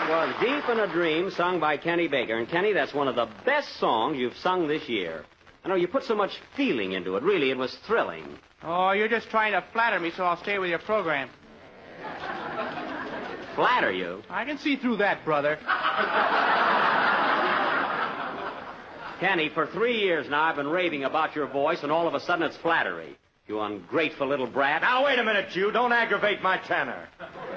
was Deep in a Dream, sung by Kenny Baker. And, Kenny, that's one of the best songs you've sung this year. I know you put so much feeling into it. Really, it was thrilling. Oh, you're just trying to flatter me so I'll stay with your program. Flatter you? I can see through that, brother. Kenny, for 3 years now I've been raving about your voice, and all of a sudden it's flattery. You ungrateful little brat. Now, wait a minute, you. Don't aggravate my tenor.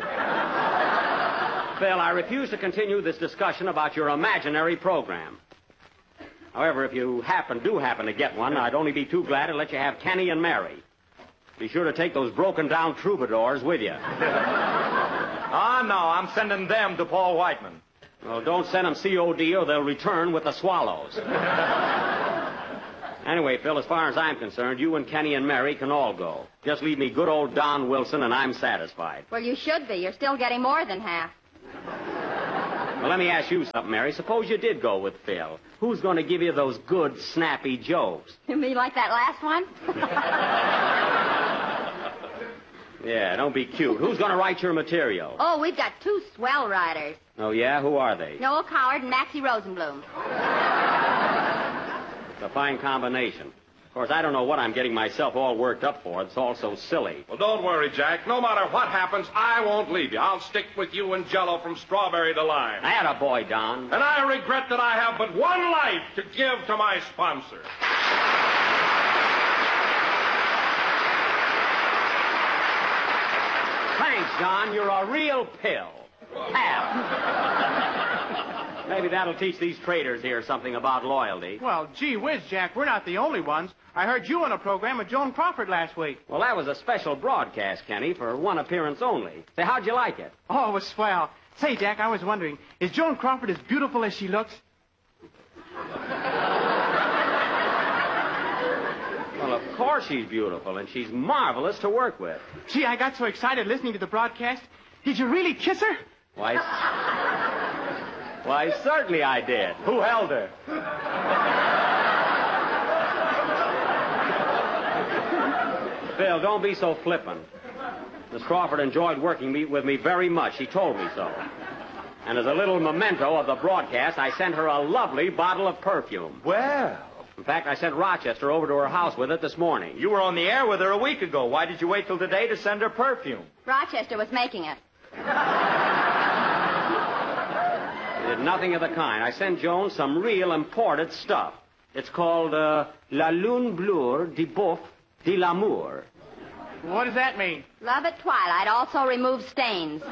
Phil, I refuse to continue this discussion about your imaginary program. However, if you do happen to get one, I'd only be too glad to let you have Kenny and Mary. Be sure to take those broken-down troubadours with you. Ah, no, I'm sending them to Paul Whiteman. Well, don't send them COD or they'll return with the swallows. Anyway, Phil, as far as I'm concerned, you and Kenny and Mary can all go. Just leave me good old Don Wilson and I'm satisfied. Well, you should be. You're still getting more than half. Well, let me ask you something, Mary. Suppose you did go with Phil. Who's going to give you those good, snappy jokes? You mean like that last one? Yeah, don't be cute. Who's going to write your material? Oh, we've got 2 swell writers. Oh, yeah? Who are they? Noel Coward and Maxie Rosenblum. It's a fine combination. Of course, I don't know what I'm getting myself all worked up for. It's all so silly. Well, don't worry, Jack. No matter what happens, I won't leave you. I'll stick with you and Jell-O from strawberry to lime. Attaboy, Don. And I regret that I have but one life to give to my sponsor. Thanks, Don. You're a real pill. Pal. Maybe that'll teach these traders here something about loyalty. Well, gee whiz, Jack, we're not the only ones. I heard you on a program with Joan Crawford last week. Well, that was a special broadcast, Kenny, for one appearance only. Say, how'd you like it? Oh, it was swell. Say, Jack, I was wondering, is Joan Crawford as beautiful as she looks? Well, of course she's beautiful, and she's marvelous to work with. Gee, I got so excited listening to the broadcast. Did you really kiss her? Why, certainly I did. Who held her? Phil, don't be so flippant. Miss Crawford enjoyed working with me very much. She told me so. And as a little memento of the broadcast, I sent her a lovely bottle of perfume. Well. In fact, I sent Rochester over to her house with it this morning. You were on the air with her a week ago. Why did you wait till today to send her perfume? Rochester was making it. I did nothing of the kind. I sent Joan some real imported stuff. It's called La Lune Bleue de Boeuf de l'Amour. What does that mean? Love at twilight also removes stains.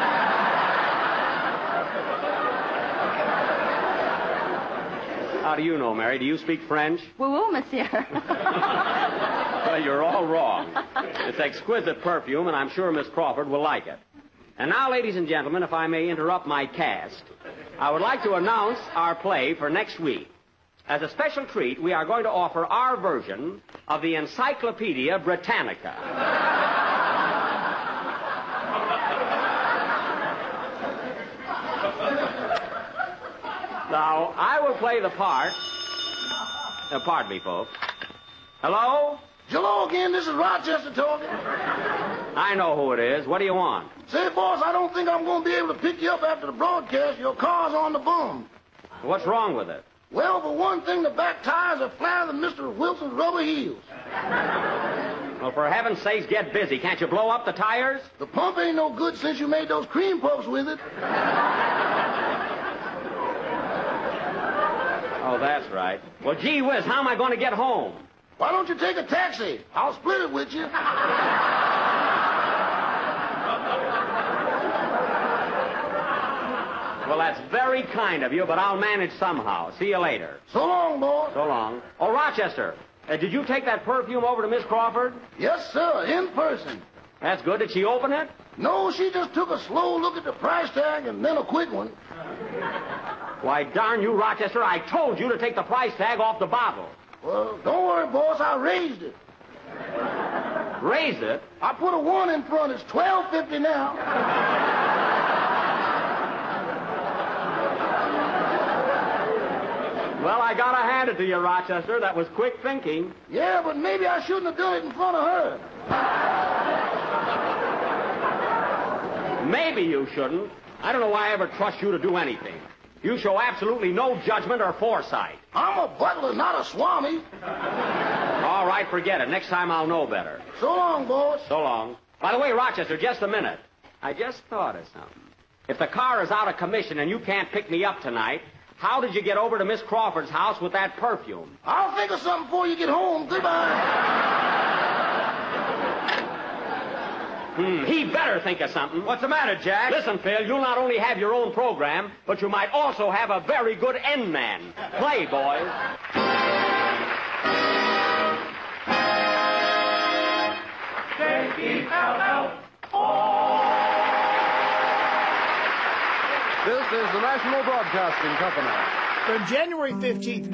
How do you know, Mary? Do you speak French? Woo-woo, monsieur. Well, you're all wrong. It's exquisite perfume, and I'm sure Miss Crawford will like it. And now, ladies and gentlemen, if I may interrupt my cast, I would like to announce our play for next week. As a special treat, we are going to offer our version of the Encyclopedia Britannica. Now, I will play the part... pardon me, folks. Hello? Hello again, this is Rochester talking. I know who it is. What do you want? Say, boss, I don't think I'm going to be able to pick you up after the broadcast. Your car's on the bum. What's wrong with it? Well, for one thing, the back tires are flatter than Mr. Wilson's rubber heels. Well, for heaven's sakes, get busy. Can't you blow up the tires? The pump ain't no good since you made those cream puffs with it. Oh, that's right. Well, gee whiz, how am I going to get home? Why don't you take a taxi? I'll split it with you. Well, that's very kind of you, but I'll manage somehow. See you later. So long, boy. So long. Oh, Rochester, did you take that perfume over to Miss Crawford? Yes, sir, in person. That's good. Did she open it? No, she just took a slow look at the price tag and then a quick one. Why, darn you, Rochester, I told you to take the price tag off the bottle. Well, don't worry, boss, I raised it. Raised it? I put a 1 in front. It's $12.50 now. Well, I gotta hand it to you, Rochester. That was quick thinking. Yeah, but maybe I shouldn't have done it in front of her. Maybe you shouldn't. I don't know why I ever trust you to do anything. You show absolutely no judgment or foresight. I'm a butler, not a swami. All right, forget it. Next time I'll know better. So long, boys. So long. By the way, Rochester, just a minute. I just thought of something. If the car is out of commission and you can't pick me up tonight, how did you get over to Miss Crawford's house with that perfume? I'll think of something before you get home. Goodbye. He better think of something. What's the matter, Jack? Listen, Phil, you'll not only have your own program, but you might also have a very good end man. Play, boys. This is the National Broadcasting Company. On January 15th,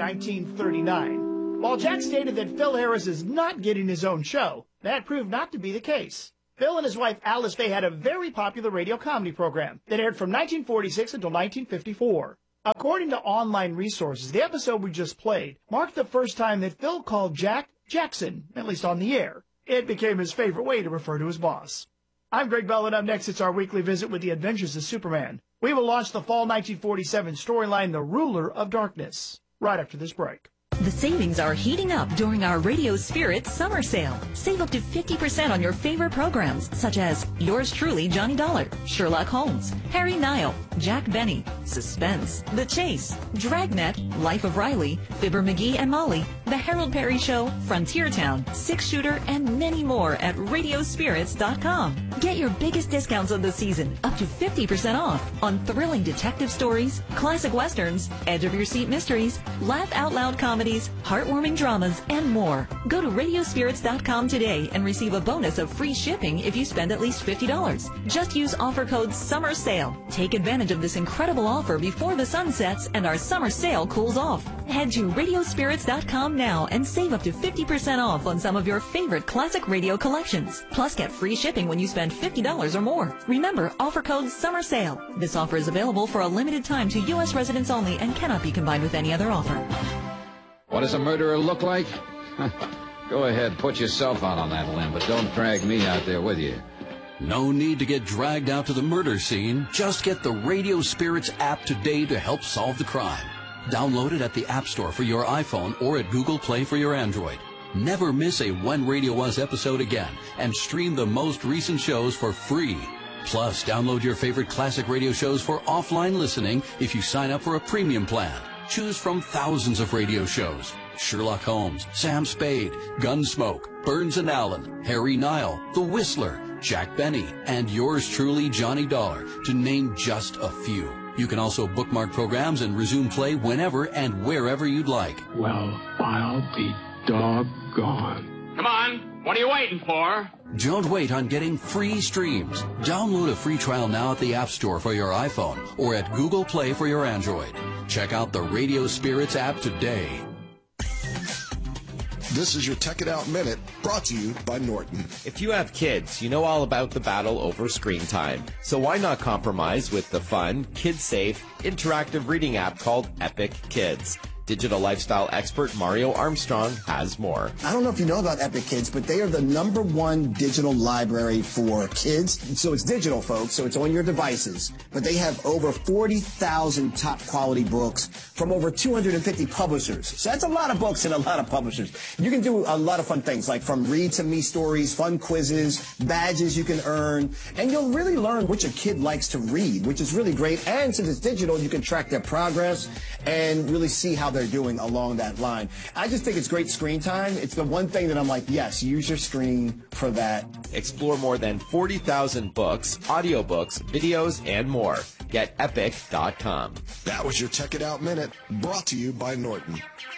1939, while Jack stated that Phil Harris is not getting his own show, that proved not to be the case. Phil and his wife Alice Faye had a very popular radio comedy program that aired from 1946 until 1954. According to online resources, the episode we just played marked the first time that Phil called Jack Jackson, at least on the air. It became his favorite way to refer to his boss. I'm Greg Bell, and up next it's our weekly visit with the Adventures of Superman. We will launch the fall 1947 storyline, The Ruler of Darkness, right after this break. The savings are heating up during our Radio Spirit summer sale. Save up to 50% on your favorite programs, such as Yours Truly, Johnny Dollar, Sherlock Holmes, Harry Nile, Jack Benny, Suspense, The Chase, Dragnet, Life of Riley, Fibber McGee and Molly, The Harold Perry Show, Frontier Town, Six Shooter, and many more at radiospirits.com. Get your biggest discounts of the season, up to 50% off, on thrilling detective stories, classic westerns, edge-of-your-seat mysteries, laugh-out-loud comedies, heartwarming dramas, and more. Go to radiospirits.com today and receive a bonus of free shipping if you spend at least $50. Just use offer code Summer Sale. Take advantage of this incredible offer before the sun sets and our summer sale cools off. Head to radiospirits.com now and save up to 50% off on some of your favorite classic radio collections. Plus, get free shipping when you spend $50 or more. Remember, offer code Summer Sale. This offer is available for a limited time to U.S. residents only and cannot be combined with any other offer. What does a murderer look like? Go ahead, put yourself out on that limb, but don't drag me out there with you. No need to get dragged out to the murder scene. Just get the Radio Spirits app today to help solve the crime. Download it at the App Store for your iPhone or at Google Play for your Android. Never miss a When Radio Was episode again and stream the most recent shows for free. Plus, download your favorite classic radio shows for offline listening if you sign up for a premium plan. Choose from thousands of radio shows. Sherlock Holmes, Sam Spade, Gunsmoke, Burns and Allen, Harry Nile, The Whistler, Jack Benny, and yours truly, Johnny Dollar, to name just a few. You can also bookmark programs and resume play whenever and wherever you'd like. Well, I'll be doggone. Come on, what are you waiting for? Don't wait on getting free streams. Download a free trial now at the App Store for your iPhone or at Google Play for your Android. Check out the Radio Spirits app today. This is your Tech It Out Minute, brought to you by Norton. If you have kids, you know all about the battle over screen time. So why not compromise with the fun, kid-safe, interactive reading app called Epic Kids? Digital lifestyle expert Mario Armstrong has more. I don't know if you know about Epic Kids, but they are the #1 digital library for kids. So it's digital, folks, so it's on your devices. But they have over 40,000 top quality books from over 250 publishers. So that's a lot of books and a lot of publishers. You can do a lot of fun things, like from read to me stories, fun quizzes, badges you can earn, and you'll really learn what your kid likes to read, which is really great. And since it's digital, you can track their progress and really see how they're doing along that line. I just think it's great screen time. It's the one thing that I'm like, yes, use your screen for that. Explore more than 40,000 books, audiobooks, videos, and more. Get epic.com. That was your Tech It Out Minute, brought to you by Norton.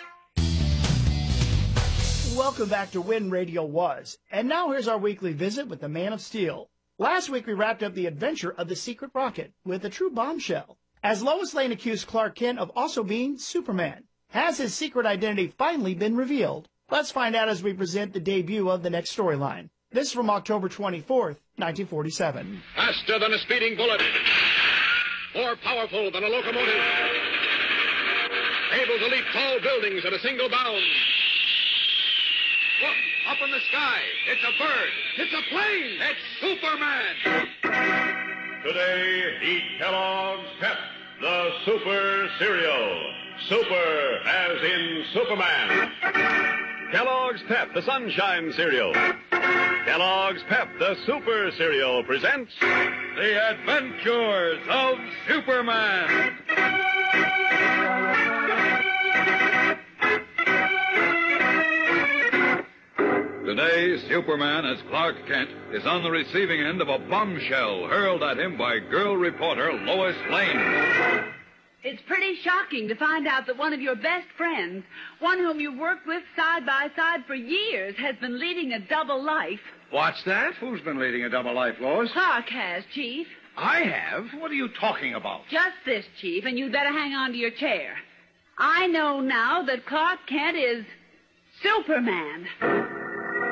Welcome back to When Radio Was. And now here's our weekly visit with the Man of Steel. Last week we wrapped up the adventure of the Secret Rocket with a true bombshell, as Lois Lane accused Clark Kent of also being Superman. Has his secret identity finally been revealed? Let's find out as we present the debut of the next storyline. This is from October 24th, 1947. Faster than a speeding bullet. More powerful than a locomotive. Able to leap tall buildings at a single bound. Look, up in the sky. It's a bird. It's a plane. It's Superman. Today, eat Kellogg's Pep, the super cereal. Super as in Superman. Kellogg's Pep, the Sunshine Cereal. Kellogg's Pep, the Super Cereal, presents The Adventures of Superman. Today, Superman, as Clark Kent, is on the receiving end of a bombshell hurled at him by girl reporter Lois Lane. It's pretty shocking to find out that one of your best friends, one whom you've worked with side by side for years, has been leading a double life. What's that? Who's been leading a double life, Lois? Clark has, Chief. I have? What are you talking about? Just this, Chief, and you'd better hang on to your chair. I know now that Clark Kent is Superman.